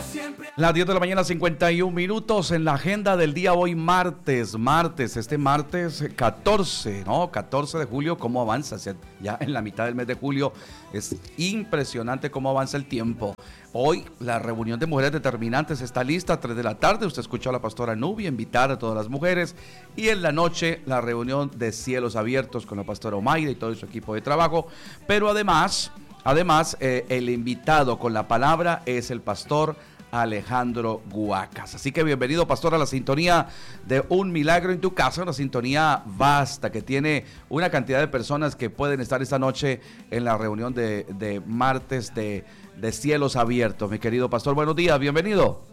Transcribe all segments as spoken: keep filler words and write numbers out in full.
Las diez de la mañana, cincuenta y un minutos en la agenda del día hoy martes, martes, este martes catorce, ¿no? catorce de julio, ¿cómo avanza? Ya en la mitad del mes de julio, es impresionante cómo avanza el tiempo. Hoy la reunión de mujeres determinantes está lista a tres de la tarde, usted escuchó a la pastora Nubia invitar a todas las mujeres, y en la noche la reunión de cielos abiertos con la pastora Omaida y todo su equipo de trabajo, pero además, además eh, el invitado con la palabra es el pastor Alejandro Guacas. Así que bienvenido, pastor, a la sintonía de Un Milagro en tu Casa, una sintonía vasta que tiene una cantidad de personas que pueden estar esta noche en la reunión de, de martes de, de cielos abiertos. Mi querido pastor, buenos días, bienvenido.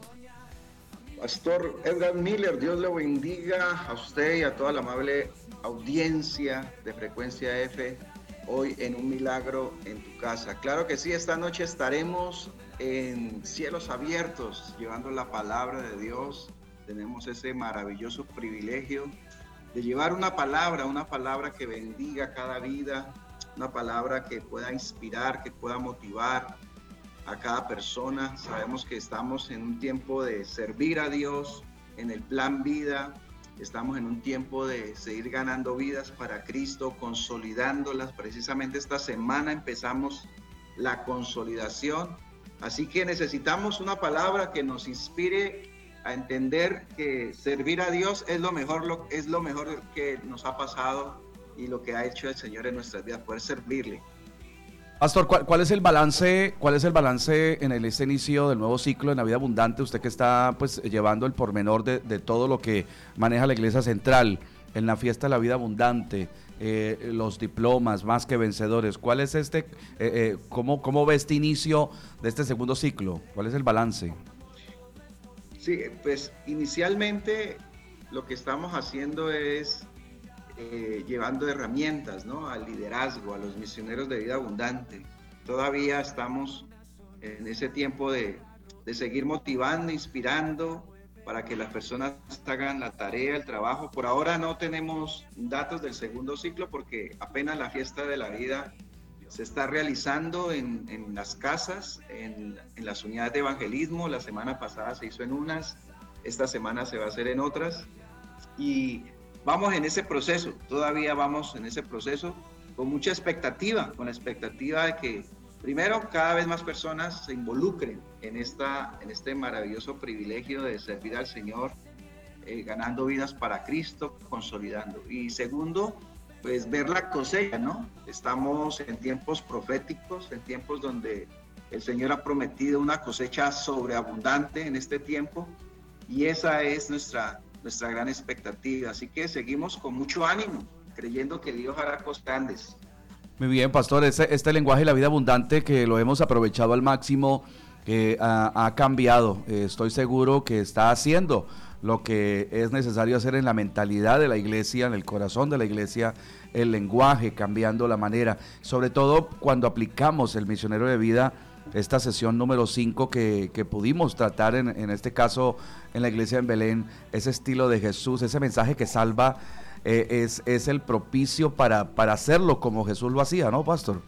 Pastor Edgar Miller, Dios le bendiga a usted y a toda la amable audiencia de Frecuencia F, hoy en Un Milagro en tu Casa. Claro que sí, esta noche estaremos en cielos abiertos, llevando la palabra de Dios. Tenemos ese maravilloso privilegio de llevar una palabra, una palabra que bendiga cada vida, una palabra que pueda inspirar, que pueda motivar a cada persona. Sabemos que estamos en un tiempo de servir a Dios, en el plan vida. Estamos en un tiempo de seguir ganando vidas para Cristo, consolidándolas. Precisamente esta semana empezamos la consolidación. Así que necesitamos una palabra que nos inspire a entender que servir a Dios es lo mejor, lo, es lo mejor que nos ha pasado y lo que ha hecho el Señor en nuestras vidas, poder servirle. Pastor, ¿cuál, cuál es el balance, cuál es el balance en el, este inicio del nuevo ciclo de Navidad Abundante? Usted que está pues llevando el pormenor de, de todo lo que maneja la Iglesia Central en la fiesta de la vida abundante, eh, los diplomas más que vencedores. ¿Cuál es este, eh, eh, cómo, cómo ve este inicio de este segundo ciclo? ¿Cuál es el balance? Sí, pues inicialmente lo que estamos haciendo es eh, llevando herramientas, ¿no?, al liderazgo, a los misioneros de vida abundante. Todavía estamos en ese tiempo de, de seguir motivando, inspirando, para que las personas hagan la tarea, el trabajo. Por ahora no tenemos datos del segundo ciclo porque apenas la fiesta de la vida se está realizando en, en las casas, en, en las unidades de evangelismo. La semana pasada se hizo en unas, esta semana se va a hacer en otras. Y vamos en ese proceso, todavía vamos en ese proceso con mucha expectativa, con la expectativa de que primero, cada vez más personas se involucren en, esta, en este maravilloso privilegio de servir al Señor, eh, ganando vidas para Cristo, consolidando. Y segundo, pues ver la cosecha, ¿no? Estamos en tiempos proféticos, en tiempos donde el Señor ha prometido una cosecha sobreabundante en este tiempo, y esa es nuestra, nuestra gran expectativa. Así que seguimos con mucho ánimo, creyendo que Dios hará cosas grandes. Muy bien, pastor, este, este lenguaje de la vida abundante que lo hemos aprovechado al máximo, que eh, ha, ha cambiado, eh, estoy seguro que está haciendo lo que es necesario hacer en la mentalidad de la iglesia, en el corazón de la iglesia, el lenguaje, cambiando la manera, sobre todo cuando aplicamos el misionero de vida, esta sesión número cinco que, que pudimos tratar en, en este caso en la iglesia en Belén, ese estilo de Jesús, ese mensaje que salva. Eh, es, es el propicio para, para hacerlo como Jesús lo hacía, ¿no, pastor?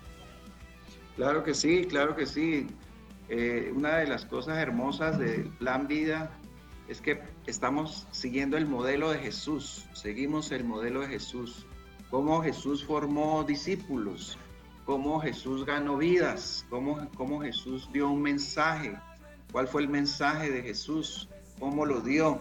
Claro que sí, claro que sí. Eh, una de las cosas hermosas del Plan Vida es que estamos siguiendo el modelo de Jesús, seguimos el modelo de Jesús, cómo Jesús formó discípulos, cómo Jesús ganó vidas, cómo, cómo Jesús dio un mensaje, cuál fue el mensaje de Jesús, cómo lo dio.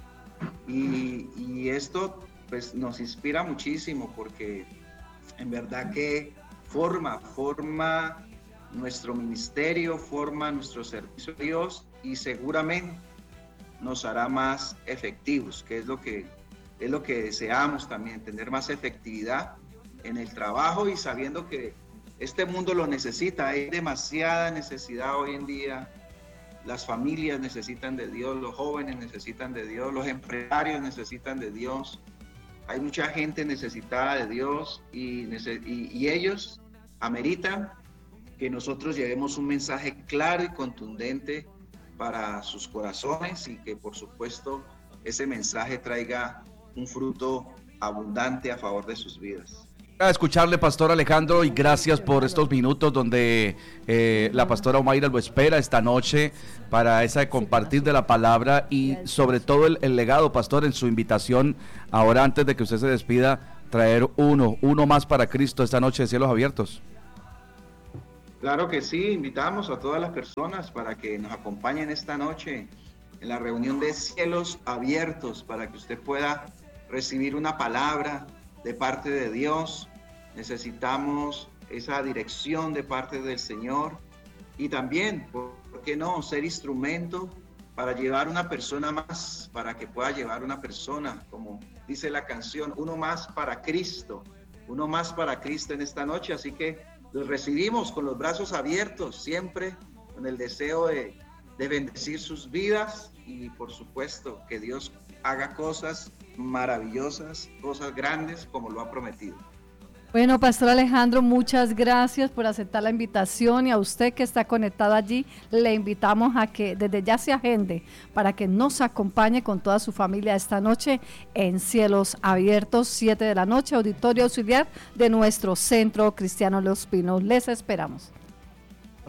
Y, y esto pues nos inspira muchísimo porque en verdad que forma, forma nuestro ministerio, forma nuestro servicio a Dios y seguramente nos hará más efectivos, que es lo que, es lo que deseamos también, tener más efectividad en el trabajo y sabiendo que este mundo lo necesita. Hay demasiada necesidad hoy en día. Las familias necesitan de Dios, los jóvenes necesitan de Dios, los empresarios necesitan de Dios. Hay mucha gente necesitada de Dios y, y, y ellos ameritan que nosotros llevemos un mensaje claro y contundente para sus corazones y que por supuesto ese mensaje traiga un fruto abundante a favor de sus vidas. A escucharle, Pastor Alejandro, y gracias por estos minutos donde eh, la pastora Omaira lo espera esta noche para esa compartir de la palabra y sobre todo el, el legado, Pastor, en su invitación ahora antes de que usted se despida, traer uno, uno más para Cristo esta noche de Cielos Abiertos. Claro que sí, invitamos a todas las personas para que nos acompañen esta noche en la reunión de Cielos Abiertos, para que usted pueda recibir una palabra de parte de Dios. Necesitamos esa dirección de parte del Señor y también, ¿por qué no?, ser instrumento para llevar una persona más, para que pueda llevar una persona, como dice la canción, uno más para Cristo, uno más para Cristo en esta noche. Así que los recibimos con los brazos abiertos, siempre con el deseo de, de bendecir sus vidas y por supuesto que Dios haga cosas maravillosas, cosas grandes como lo ha prometido. Bueno, Pastor Alejandro, muchas gracias por aceptar la invitación, y a usted que está conectado allí, le invitamos a que desde ya se agende para que nos acompañe con toda su familia esta noche en Cielos Abiertos, siete de la noche, auditorio auxiliar de nuestro Centro Cristiano Los Pinos. Les esperamos.